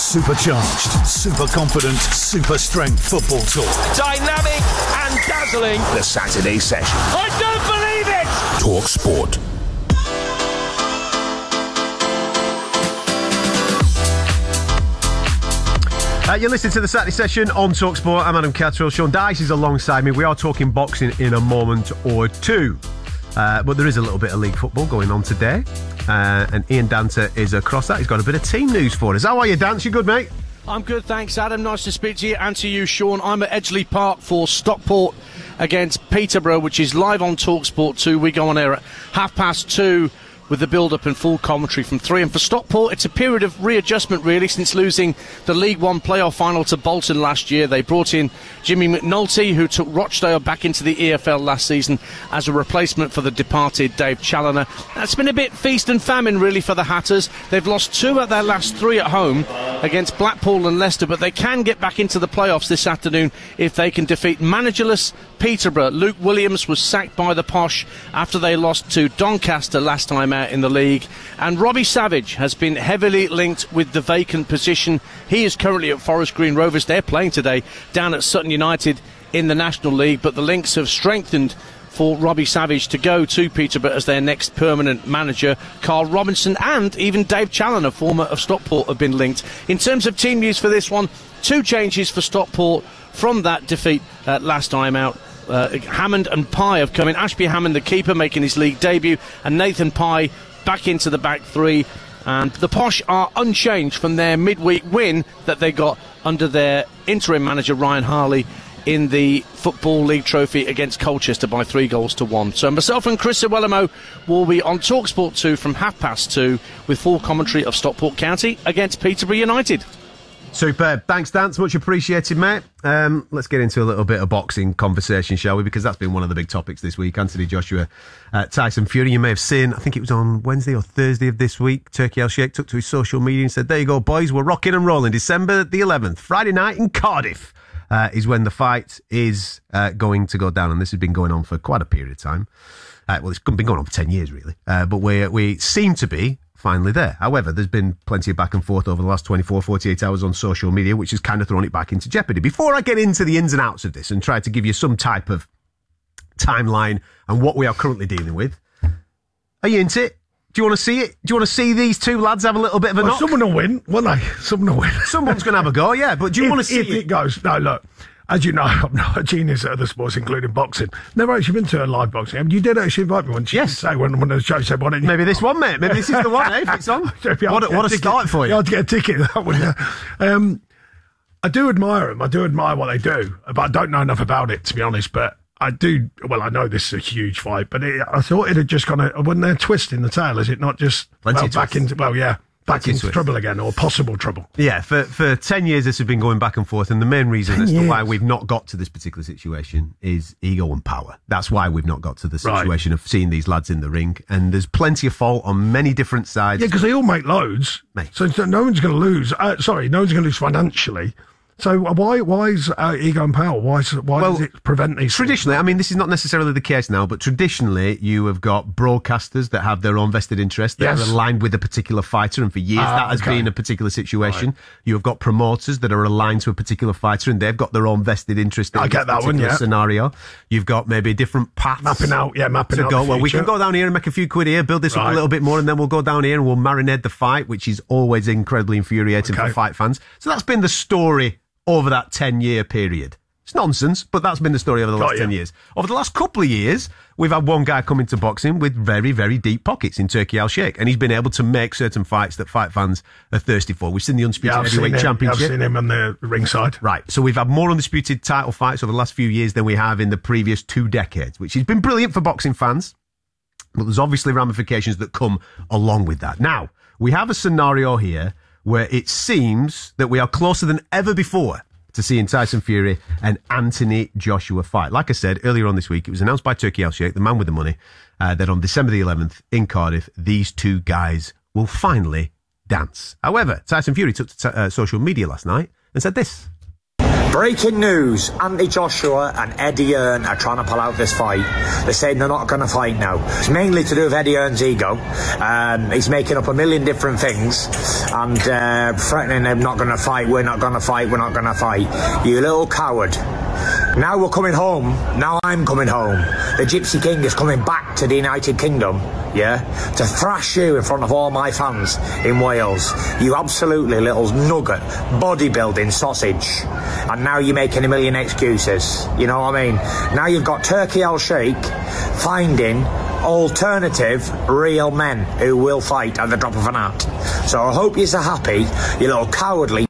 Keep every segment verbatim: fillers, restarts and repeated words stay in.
Supercharged, super confident, super strength football talk. Dynamic and dazzling. The Saturday Session. I don't believe it! Talk Sport. Uh, you're listening to the Saturday Session on TalkSport. I'm Adam Catterall. Sean Dyche is alongside me. We are talking boxing in a moment or two. Uh, but there is a little bit of league football going on today. Uh, and Ian Danter is across that. He's got a bit of team news for us. How are you, Dance? You good, mate? I'm good, thanks, Adam. Nice to speak to you and to you, Sean. I'm at Edgeley Park for Stockport against Peterborough, which is live on TalkSport two. We go on air at half past two with the build-up and full commentary from three. And for Stockport, it's a period of readjustment, really, since losing the League One playoff final to Bolton last year. They brought in Jimmy McNulty, who took Rochdale back into the E F L last season as a replacement for the departed Dave Challoner. It's been a bit feast and famine, really, for the Hatters. They've lost two of their last three at home against Blackpool and Leicester, but they can get back into the playoffs this afternoon if they can defeat managerless Peterborough. Luke Williams was sacked by the Posh after they lost to Doncaster last time out in the league, and Robbie Savage has been heavily linked with the vacant position. He is currently at Forest Green Rovers. They're playing today down at Sutton United in the National League, but the links have strengthened for Robbie Savage to go to Peterborough as their next permanent manager. Carl Robinson and even Dave Challoner, former of Stockport, have been linked. In terms of team news for this one, two changes for Stockport from that defeat uh, last time out. Uh, Hammond and Pye have come in. Ashby Hammond, the keeper, making his league debut, and Nathan Pye back into the back three. And the Posh are unchanged from their midweek win that they got under their interim manager Ryan Harley in the Football League Trophy against Colchester by three goals to one. So myself and Chris Iwelumo will be on TalkSport two from half past two with full commentary of Stockport County against Peterborough United. Superb. Thanks, Dance. Much appreciated, mate. Um, let's get into a little bit of boxing conversation, shall we? Because that's been one of the big topics this week. Anthony Joshua, uh, Tyson Fury. You may have seen, I think it was on Wednesday or Thursday of this week, Turki Al-Sheikh took to his social media and said, there you go, boys, we're rocking and rolling. December the eleventh, Friday night in Cardiff, uh, is when the fight is uh, going to go down. And this has been going on for quite a period of time. Uh, well, it's been going on for ten years, really. Uh, but we we seem to be finally there. However, there's been plenty of back and forth over the last twenty-four, forty-eight hours on social media, which has kind of thrown it back into jeopardy. Before I get into the ins and outs of this and try to give you some type of timeline and what we are currently dealing with, are you into it? Do you want to see it? Do you want to see these two lads have a little bit of a well, knock? Someone will win, won't they? Someone will win. Someone's going to have a go, yeah. But do you if, want to see if it? it goes? No, look. As you know, I'm not a genius at other sports, including boxing. Never actually been to a live boxing. I mean, you did actually invite me once. Yes. Say when, when the show said, why don't you? Maybe this one, mate. Maybe this is the one, eh, if it's on. What, a- what a start for you. You had to get a ticket, that one, yeah. Um, I do admire them. I do admire what they do. But I don't know enough about it, to be honest. But I do, well, I know this is a huge fight, but it, I thought it had just gone, a, when they're twisting the tail, is it not just Plenty well, of back twists. into, well, yeah. Back Plenty of into twists. trouble again, or possible trouble. Yeah, for, for ten years this has been going back and forth, and the main reason ten as to years. why we've not got to this particular situation is ego and power. That's why we've not got to the Right. situation of seeing these lads in the ring, and there's plenty of fault on many different sides. Yeah, because they all make loads. Mate. So, so no one's going to lose. Uh, sorry, no one's going to lose financially. So why why is uh, ego and power? Why is, why Well, does it prevent these? Traditionally, I mean, this is not necessarily the case now, but traditionally you have got broadcasters that have their own vested interest that Yes. are aligned with a particular fighter, and for years Ah, that has okay. been a particular situation. You have got promoters that are aligned to a particular fighter, and they've got their own vested interest in I this get that one, particular yeah. scenario. You've got maybe different paths. Mapping out, yeah, mapping to out go, the well, we future. can go down here and make a few quid here, build this up a Right. little bit more, and then we'll go down here and we'll marinate the fight, which is always incredibly infuriating Okay. for fight fans. So that's been the story over that ten-year period. It's nonsense, but that's been the story over the Got last you. ten years. Over the last couple of years, we've had one guy come into boxing with very, very deep pockets in Turki Al-Sheikh, and he's been able to make certain fights that fight fans are thirsty for. We've seen the Undisputed Yeah, I've seen, Heavyweight him, yeah, Championship. I've seen him on the ringside. Right, so we've had more undisputed title fights over the last few years than we have in the previous two decades, which has been brilliant for boxing fans, but there's obviously ramifications that come along with that. Now, we have a scenario here where it seems that we are closer than ever before to seeing Tyson Fury and Anthony Joshua fight. Like I said earlier on this week, it was announced by Turki Al-Sheikh, the man with the money, uh, that on December the eleventh in Cardiff, these two guys will finally dance. However, Tyson Fury took to t- uh, social media last night and said this. Breaking news, Anthony Joshua and Eddie Hearn are trying to pull out this fight. They're saying they're not going to fight now. It's mainly to do with Eddie Hearn's ego. Um, he's making up a million different things and uh, threatening them not going to fight, we're not going to fight, we're not going to fight. You little coward. Now we're coming home. Now I'm coming home. The Gypsy King is coming back to the United Kingdom, yeah, to thrash you in front of all my fans in Wales. You absolutely little nugget, bodybuilding sausage. And now you're making a million excuses. You know what I mean? Now you've got Turki Al Sheikh finding alternative real men who will fight at the drop of an hat. So I hope you're so happy, you little cowardly.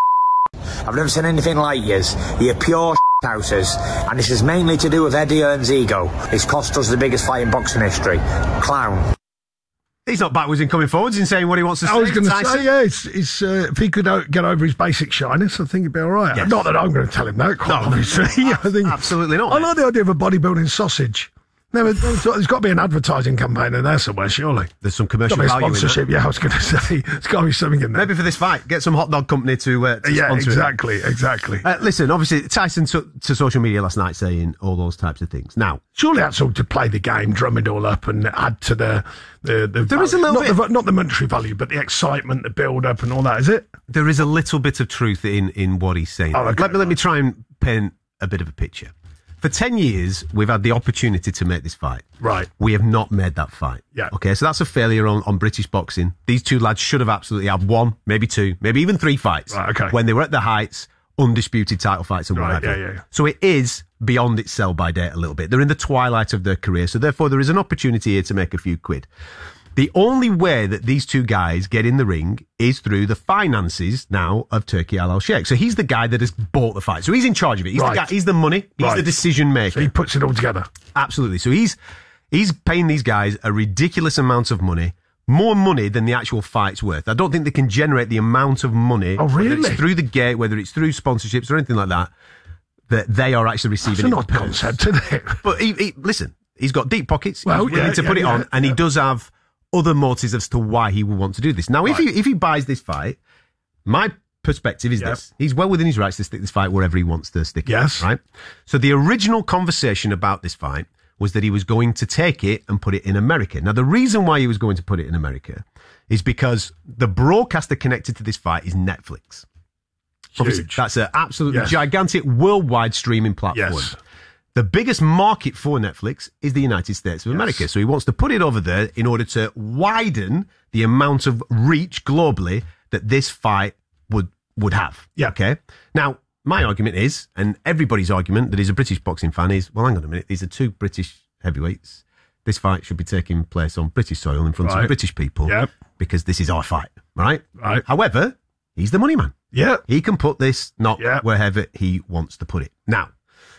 I've never seen anything like yours. You're pure houses, and this is mainly to do with Eddie Hearn's ego. It's cost us the biggest fight in boxing history. Clown. He's not backwards in coming forwards in saying what he wants to say. I was going to Tyson. say, yeah, it's, it's, uh, if he could uh, get over his basic shyness, I think he'd be all right. Yes. Not that I'm going to tell him that, quite No, obviously. I think, absolutely not. I like the idea of a bodybuilding sausage. No, there's got to be an advertising campaign in there somewhere, surely. There's some commercial got to be a value in sponsorship, that. yeah, I was going to say. There's got to be something in there. Maybe for this fight, get some hot dog company to, uh, to yeah, sponsor exactly, it. exactly. Uh, listen, obviously, Tyson took to social media last night saying all those types of things. Now, surely that's all to play the game, drum it all up and add to the... the, the There is a little not bit- The, not the monetary value, but the excitement, the build-up and all that, is it? there is a little bit of truth in, in what he's saying. Oh, okay, let, me, let me right. try and paint a bit of a picture. For ten years, we've had the opportunity to make this fight. Right. We have not made that fight. Yeah. Okay, so that's a failure on, on British boxing. These two lads should have absolutely had one, maybe two, maybe even three fights. Right, okay. When they were at the heights, undisputed title fights and what Right, have you. yeah, yeah, yeah. So it is beyond its sell-by date a little bit. They're in the twilight of their career, so therefore there is an opportunity here to make a few quid. The only way that these two guys get in the ring is through the finances now of Turki Al Sheikh. So he's the guy that has bought the fight. So he's in charge of it. He's Right. the guy, he's the money. He's Right. the decision maker. So he puts it all together. Absolutely. So he's he's paying these guys a ridiculous amount of money, more money than the actual fight's worth. I don't think they can generate the amount of money, Oh, whether it's really? through the gate, whether it's through sponsorships or anything like that, that they are actually It's receiving. an it odd in pence. concept, isn't it? But he, he, listen, he's got deep pockets. Well, he's willing yeah, to yeah, put it yeah, on, and he yeah. does have other motives as to why he will want to do this. Now, if Right. he if he buys this fight, my perspective is Yep. this: he's well within his rights to stick this fight wherever he wants to stick Yes. it. Right. So the original conversation about this fight was that he was going to take it and put it in America. Now, the reason why he was going to put it in America is because the broadcaster connected to this fight is Netflix. Obviously, Huge. that's an absolutely Yes. gigantic worldwide streaming platform. Yes. The biggest market for Netflix is the United States of America. So he wants to put it over there in order to widen the amount of reach globally that this fight would would have. Yeah. Okay. Now, my argument is, and everybody's argument that is a British boxing fan is, well, hang on a minute, these are two British heavyweights. This fight should be taking place on British soil in front Right. of British people Yep. because this is our fight, right? Right. However, he's the money man. Yeah. He can put this not Yeah. wherever he wants to put it. Now,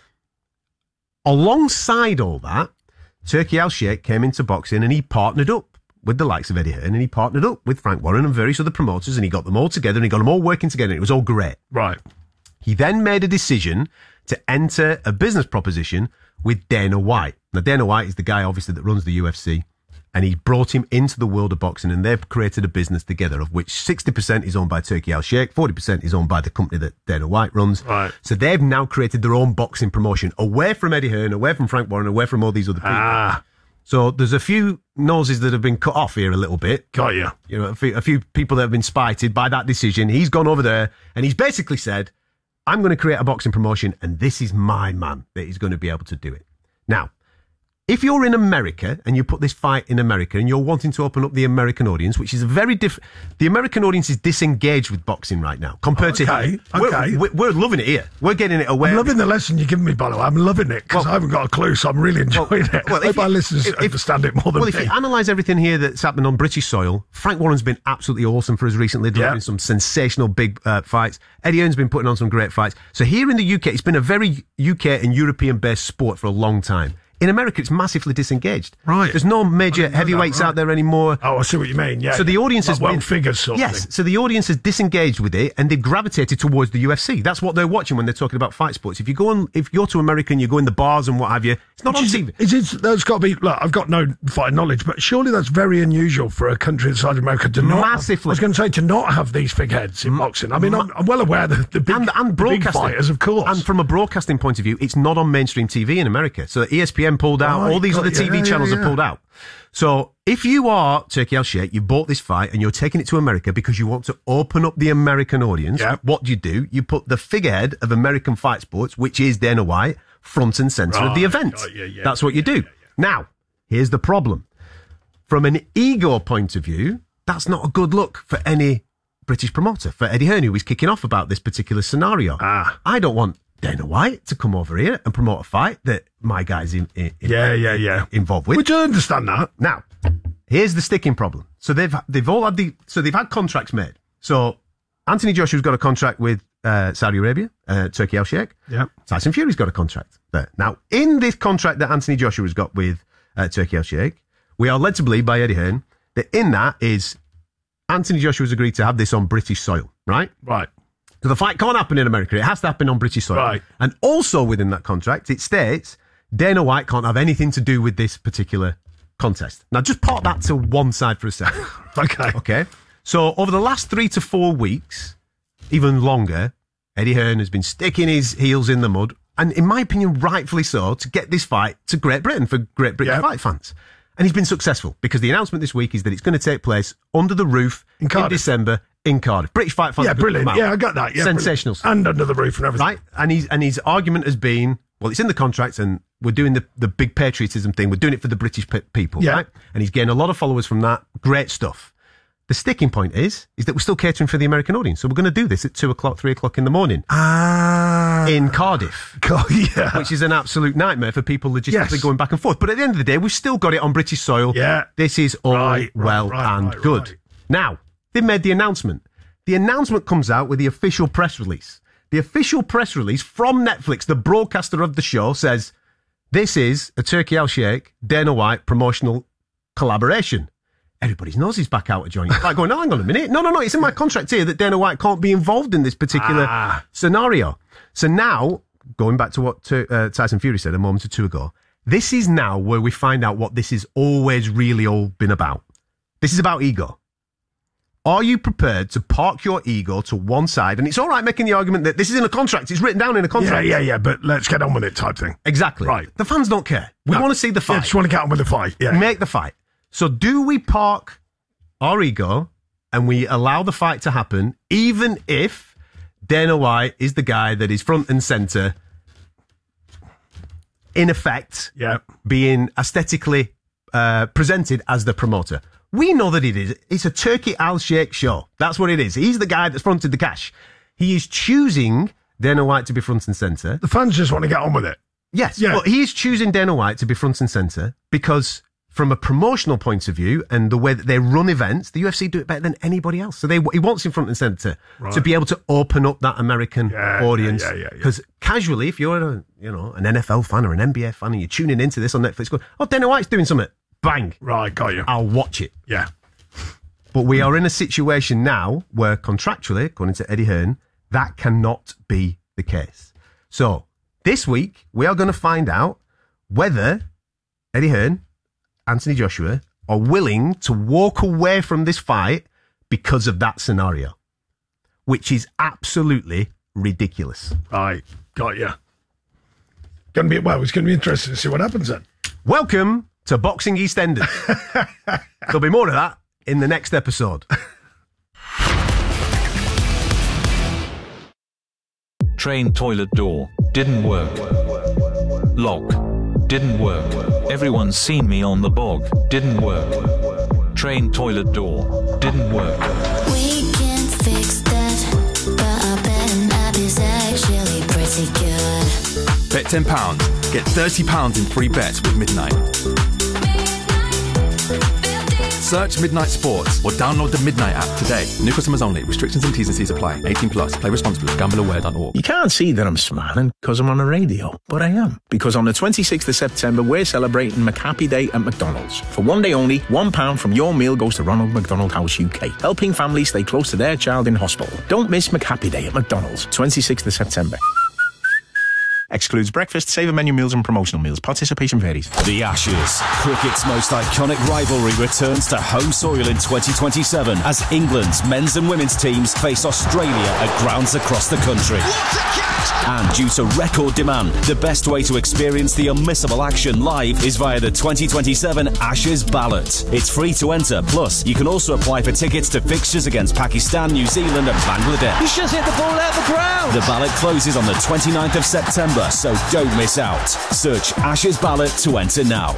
alongside all that, Turki Al Sheikh came into boxing and he partnered up with the likes of Eddie Hearn and he partnered up with Frank Warren and various other promoters and he got them all together and he got them all working together and it was all great. Right. He then made a decision to enter a business proposition with Dana White. Now, Dana White is the guy, obviously, that runs the U F C. And he brought him into the world of boxing and they've created a business together of which sixty percent is owned by Turki Al Sheikh, forty percent is owned by the company that Dana White runs. Right. So they've now created their own boxing promotion away from Eddie Hearn, away from Frank Warren, away from all these other people. Ah, So there's a few noses that have been cut off here a little bit. got you. You know, a few, a few people that have been spited by that decision. He's gone over there and he's basically said, I'm going to create a boxing promotion and this is my man that is going to be able to do it. Now, if you're in America and you put this fight in America and you're wanting to open up the American audience, which is a very different... The American audience is disengaged with boxing right now compared to Okay, here. We're- okay. We're, we're loving it here. We're getting it away. I'm loving the lesson you're giving me, by the way. I'm loving it because Well- I haven't got a clue, so I'm really enjoying it. well, I if hope our you- listeners if- if- understand it more than Well, me. if you analyse everything here that's happened on British soil, Frank Warren's been absolutely awesome for us recently, delivering Yeah. some sensational big uh, fights. Eddie Hearn's been putting on some great fights. So here in the U K, it's been a very U K and European-based sport for a long time. In America, it's massively disengaged. Right. There's no major heavyweights right. out there anymore. Oh, I see what you mean. Yeah. So the audience like has world been, figures sort yes. of thing. So the audience has disengaged with it, and they've gravitated towards the U F C. That's what they're watching when they're talking about fight sports. If you go on, if you're to America and you go in the bars and what have you, it's not Which on is, T V. Is it, that's got to be. Look, I've got no fighting knowledge, but surely that's very unusual for a country the size of America to not. Massively. I was going to say to not have these figureheads in boxing. I mean, I'm, I'm well aware that the big, and, and the big broadcasting fighters, of course. And from a broadcasting point of view, it's not on mainstream T V in America. So E S P N pulled out. Right, all these got other you. T V Yeah, channels yeah, have yeah. pulled out. So if you are Turki Al-Sheikh, you bought this fight and you're taking it to America because you want to open up the American audience, Yeah. what do you do? You put the figurehead of American fight sports, which is Dana White, front and centre of the Right, event. got you, yeah, That's what you yeah, do. yeah, yeah. Now, here's the problem. From an ego point of view, that's not a good look for any British promoter, for Eddie Hearn, who is kicking off about this particular scenario. Ah. I don't want Dana White to come over here and promote a fight that my guy's in, in, Yeah, yeah, yeah. involved with. Would you understand that? Now, here's the sticking problem. So they've they've all had the so they've had contracts made. So Anthony Joshua's got a contract with uh, Saudi Arabia, uh, Turki Al-Sheikh. Yeah. Tyson Fury's got a contract there. Now, in this contract that Anthony Joshua's got with uh, Turki Al-Sheikh, we are led to believe by Eddie Hearn that in that is Anthony Joshua's agreed to have this on British soil, right? Right. So the fight can't happen in America. It has to happen on British soil. Right. And also within that contract, it states Dana White can't have anything to do with this particular contest. Now, just park that to one side for a second. Okay. Okay. So over the last three to four weeks, even longer, Eddie Hearn has been sticking his heels in the mud, and in my opinion, rightfully so, to get this fight to Great Britain for Great Britain Yep. fight fans. And he's been successful because the announcement this week is that it's going to take place under the roof In in, Cardiff. December in Cardiff. British fight fans. Yeah, are gonna brilliant. come out. Yeah, I got that. Yeah, Sensational stuff. brilliant. And under the roof and everything. Right? And he's and his argument has been, well, it's in the contract and we're doing the, the big patriotism thing. We're doing it for the British pe- people, Yeah. right? And he's getting a lot of followers from that. Great stuff. The sticking point is, is that we're still catering for the American audience. So we're going to do this at two o'clock, three o'clock in the morning Ah. in Cardiff, God, yeah. which is an absolute nightmare for people logistically Yes. going back and forth. But at the end of the day, we've still got it on British soil. Yeah. This is all Right, right, well right, and right, good. right. Now, they've made the announcement. The announcement comes out with the official press release. The official press release from Netflix, the broadcaster of the show, says, this is a Turki Al-Sheikh, Dana White promotional collaboration. Everybody's nose is back out of joint. It's like going, no, hang on a minute. No, no, no. It's in my contract here that Dana White can't be involved in this particular Ah. scenario. So now, going back to what Tur- uh, Tyson Fury said a moment or two ago, this is now where we find out what this has always really all been about. This is about ego. Are you prepared to park your ego to one side? And it's all right making the argument that this is in a contract. It's written down in a Yeah, contract. yeah, yeah, but let's get on with it type thing. Exactly. Right. The fans don't care. We No. want to see the Yeah, fight. just want to get on with the fight. Yeah. Make the fight. So do we park our ego and we allow the fight to happen, even if Dana White is the guy that is front and centre, in effect, Yeah. being aesthetically uh, presented as the promoter? We know that it is. It's a Turki Al-Sheikh show. That's what it is. He's the guy that's fronted the cash. He is choosing Dana White to be front and centre. The fans just want to get on with it. Yes, Yeah. but he is choosing Dana White to be front and centre because from a promotional point of view and the way that they run events, the U F C do it better than anybody else. So they, he wants him front and centre to be able to open up that American Yeah, audience. yeah, yeah, yeah, yeah. Because casually, if you're a, you know, an N F L fan or an N B A fan and you're tuning into this on Netflix, going, oh, Dana White's doing something. Bang. Right, got you. I'll watch it. Yeah. But we are in a situation now where contractually, according to Eddie Hearn, that cannot be the case. So this week, we are going to find out whether Eddie Hearn, Anthony Joshua are willing to walk away from this fight because of that scenario, which is absolutely ridiculous. Right, got you. Going to be, well, it's going to be interesting to see what happens then. Welcome to Boxing EastEnders. There'll be more of that in the next episode. Train toilet door. Didn't work. Lock. Didn't work. Everyone's seen me on the bog. Didn't work. Train toilet door. Didn't work. We can fix that, but I bet an app is actually pretty good. Bet ten pounds. Get thirty pounds in free bets with Midnight. Search Midnight Sports or download the Midnight app today. New customers only. Restrictions and T's and C's apply. eighteen plus. Play responsibly. gamble aware dot org. You can't see that I'm smiling because I'm on the radio, but I am. Because on the twenty-sixth of September, we're celebrating McHappy Day at McDonald's. For one day only, one pound from your meal goes to Ronald McDonald House U K, helping families stay close to their child in hospital. Don't miss McHappy Day at McDonald's, twenty-sixth of September. Excludes breakfast, saver menu meals and promotional meals. Participation varies. The Ashes. Cricket's most iconic rivalry returns to home soil in twenty twenty-seven as England's men's and women's teams face Australia at grounds across the country. And due to record demand, the best way to experience the unmissable action live is via the twenty twenty-seven Ashes ballot. It's free to enter, plus you can also apply for tickets to fixtures against Pakistan, New Zealand and Bangladesh. He's just hit the ball out the ground. The ballot closes on the twenty-ninth of September, so don't miss out. Search Ashes ballot to enter now.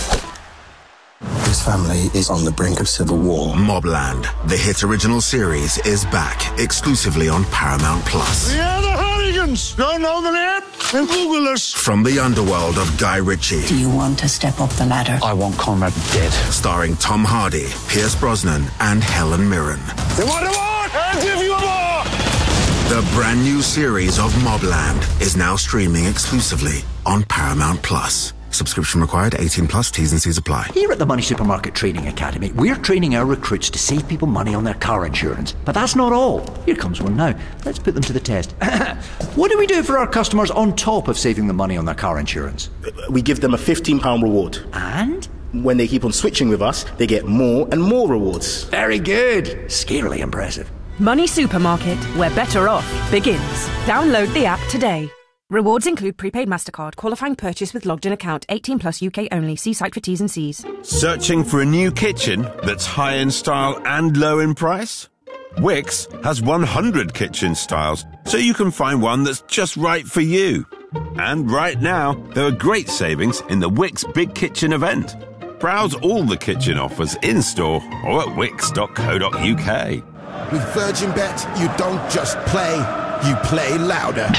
His family is on the brink of civil war. Mobland, the hit original series, is back exclusively on Paramount Plus. Yeah, the Hardigans. Don't know the name? Then Google us. From the underworld of Guy Ritchie. Do you want to step up the ladder? I want Conrad dead. Starring Tom Hardy, Pierce Brosnan, and Helen Mirren. You want a more? I'll give you a more. The brand new series of Mobland is now streaming exclusively on Paramount Plus. Subscription required, eighteen plus, T's and C's apply. Here at the Money Supermarket Training Academy, we're training our recruits to save people money on their car insurance. But that's not all. Here comes one now. Let's put them to the test. What do we do for our customers on top of saving them money on their car insurance? We give them a fifteen pounds reward. And? When they keep on switching with us, they get more and more rewards. Very good. Scarily impressive. Money Supermarket, where better off begins. Download the app today. Rewards include prepaid MasterCard, qualifying purchase with logged in account, eighteen plus U K only. See site for T's and C's. Searching for a new kitchen that's high in style and low in price? Wix has one hundred kitchen styles, so you can find one that's just right for you. And right now, there are great savings in the Wix Big Kitchen event. Browse all the kitchen offers in-store or at wix dot co dot uk. With Virgin Bet, you don't just play, you play louder.